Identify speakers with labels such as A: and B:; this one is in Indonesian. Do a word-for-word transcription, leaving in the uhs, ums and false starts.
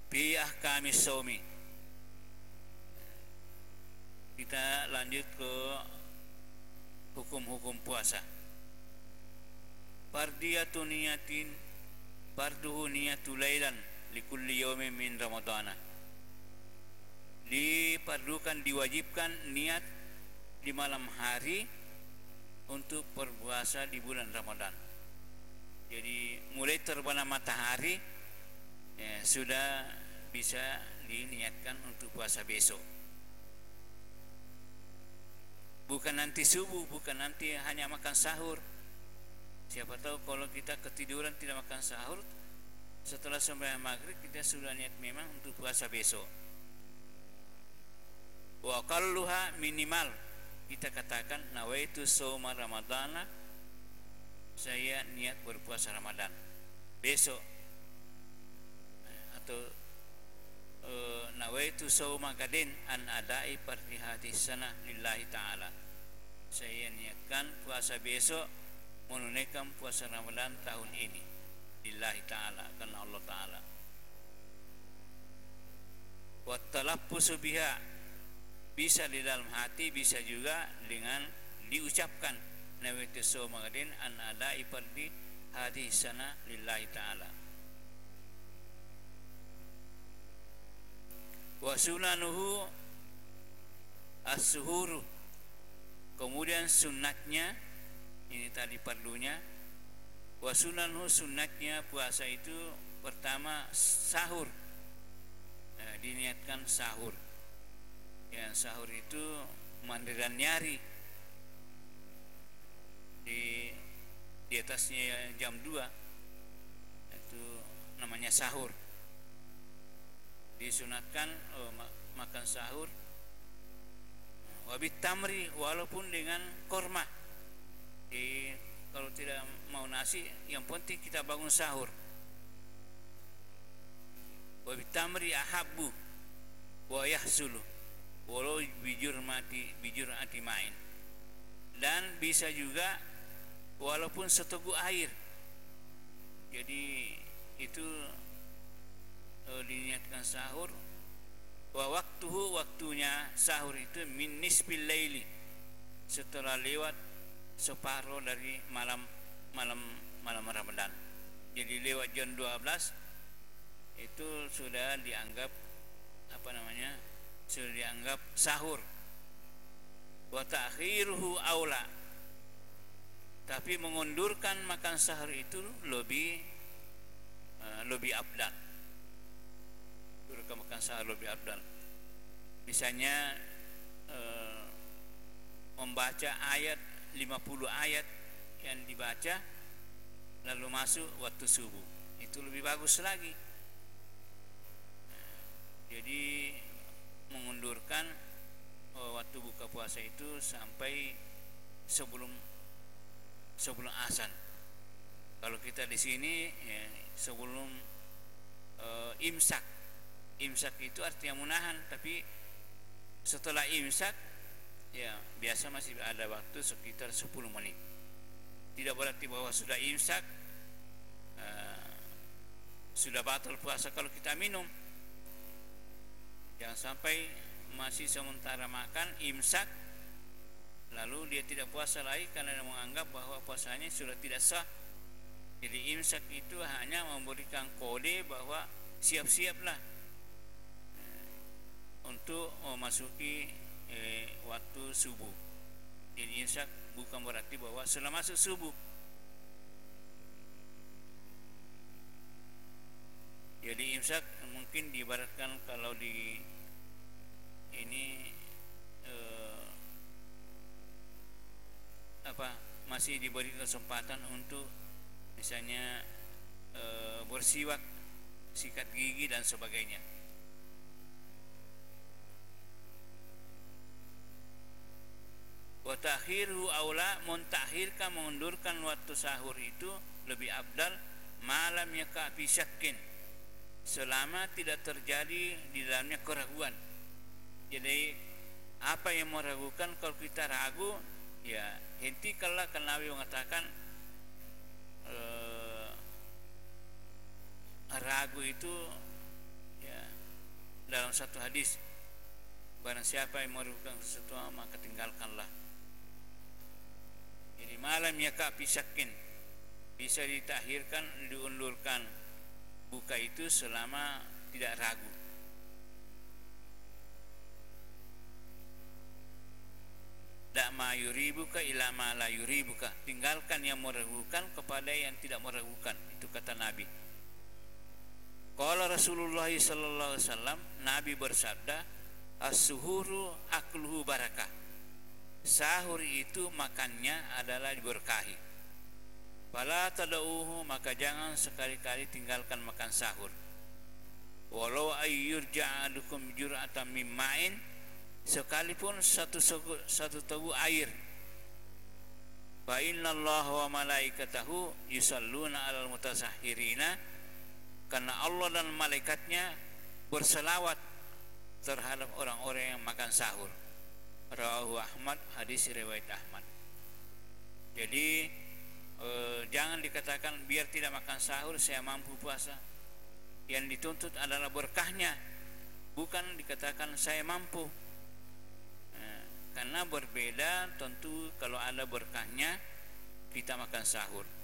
A: Fi ahkamis shaumi. Kita lanjut ke hukum-hukum puasa. Fardiyatu niyatin farduhu niyatu lailan likulli yawmin min ramadana. Diperlukan, diwajibkan niat di malam hari untuk berpuasa di bulan Ramadan. Jadi mulai terbenam matahari ya, sudah bisa diniatkan untuk puasa besok. Bukan nanti subuh, bukan nanti hanya makan sahur. Siapa tahu kalau kita ketiduran tidak makan sahur, setelah sembahyang maghrib kita sudah niat memang untuk puasa besok. Wa qalluha minimal kita katakan nawaitu shauma ramadana, saya niat berpuasa Ramadan besok, atau e, nawaitu shauma gadin an adai fardhi sana lillahi ta'ala, saya niatkan puasa besok menunaikan puasa Ramadan tahun ini lillahi ta'ala, karena Allah ta'ala. Wa talaffuzu biha, bisa di dalam hati, bisa juga dengan diucapkan nawaitu shauma gadin an adai fardhi hadhihi sana lillahi ta'ala. Wa sunanuhu as-suhuru, kemudian sunnatnya, ini tadi perlunya. Wa sunanuhu, sunnatnya puasa itu pertama sahur, nah, diniatkan sahur. Ya, sahur itu mandiran nyari di di atasnya jam dua, itu namanya sahur. Disunatkan oh, makan sahur wabit tamri, walaupun dengan korma. Di, kalau tidak mau nasi, yang penting kita bangun sahur. Wabit tamri ahabbu wa yahsulu walau bijur mati bijur ati main. Dan bisa juga walaupun seteguk air. Jadi itu e, diniatkan sahur. Wa waktuhu, waktunya sahur itu min nisbil laili, setelah lewat separuh dari malam malam malam Ramadan. Jadi lewat jam dua belas itu sudah dianggap apa namanya? Sudah dianggap sahur. Wa ta'khiruhu aula, tapi mengundurkan makan sahur itu lebih uh, lebih afdal. Mengundurkan makan sahur lebih afdal. Misalnya uh, membaca ayat lima puluh ayat yang dibaca lalu masuk waktu subuh, itu lebih bagus lagi. Jadi mengundurkan waktu buka puasa itu sampai sebelum sebelum azan. Kalau kita di sini ya, sebelum uh, imsak. Imsak itu artinya menahan, tapi setelah imsak ya biasa masih ada waktu sekitar sepuluh menit. Tidak berarti bahwa sudah imsak uh, sudah batal puasa kalau kita minum. Jangan sampai masih sementara makan imsak lalu dia tidak puasa lagi karena dia menganggap bahwa puasanya sudah tidak sah. Jadi imsak itu hanya memberikan kode bahwa siap-siaplah eh, untuk memasuki eh, waktu subuh. Jadi imsak bukan berarti bahwa sudah masuk subuh. Jadi imsak mungkin diibaratkan kalau di ini eh, apa masih diberi kesempatan untuk misalnya eh, bersiwak, sikat gigi dan sebagainya. Wa ta'khiru aula, muntakhirkan, mengundurkan waktu sahur itu lebih afdal malam yaka fi syakkin, selama tidak terjadi di dalamnya keraguan. Jadi apa yang meragukan, kalau kita ragu ya hentikanlah, karena Nabi mengatakan eh, ragu itu ya dalam satu hadis, barang siapa yang meragukan sesuatu maka tinggalkanlah. Jadi malam yaka pisakin, bisa ditakhirkan, diundurkan buka itu selama tidak ragu. Da ma yuribuka ila ma la yuribuka, tinggalkan yang meragukan kepada yang tidak meragukan, itu kata Nabi. Qala Rasulullah sallallahu alaihi wasallam, Nabi bersabda, as-suhuru akluhu barakah, sahur itu makannya adalah diberkahi. Fala tadauhu, maka jangan sekali-kali tinggalkan makan sahur. Walau ayyurja adukum jur'atan min ma'in, sekalipun satu satu teguk air. Fa innallaha wa malaikatahu yusalluna 'alal mutasahhirina, karena Allah dan malaikatnya berselawat terhadap orang-orang yang makan sahur. Rawahu Ahmad, hadis riwayat Ahmad. Jadi eh, jangan dikatakan biar tidak makan sahur saya mampu puasa. Yang dituntut adalah berkahnya, bukan dikatakan saya mampu. Karena berbeda tentu kalau ada berkahnya kita makan sahur.